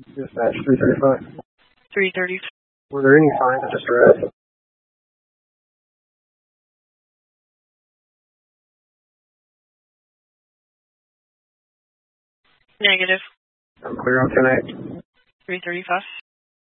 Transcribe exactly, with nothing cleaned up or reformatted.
Dispatch three thirty-five. three thirty. Were there any signs of distress? Negative. I'm clear on ten eight. three thirty-five.